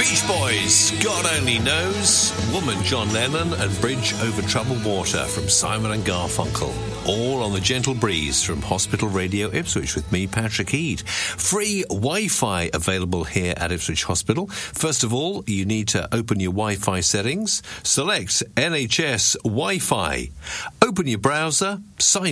Beach Boys, God Only Knows, Woman, John Lennon, and Bridge Over Troubled Water from Simon and Garfunkel. All on the Gentle Breeze from Hospital Radio Ipswich with me, Patrick Heed. Free Wi-Fi available here at Ipswich Hospital. First of all, you need to open your Wi-Fi settings, select NHS Wi-Fi, open your browser, sign